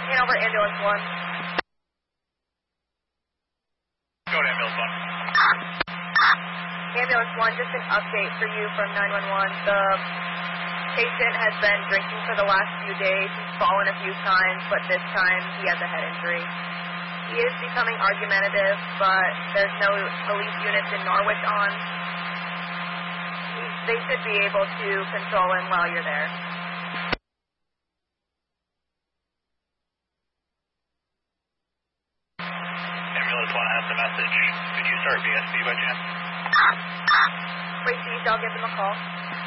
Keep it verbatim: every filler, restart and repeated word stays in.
Hanover, ambulance one. Go to ambulance one. Ambulance one, just an update for you from nine one one. The patient has been drinking for the last few days. He's fallen a few times, but this time he has a head injury. He is becoming argumentative, but there's no police units in Norwich on. He, they should be able to control him while you're there. Ambulance one has the message. Could you start V S B by chance? Wait, please, I'll give them a call.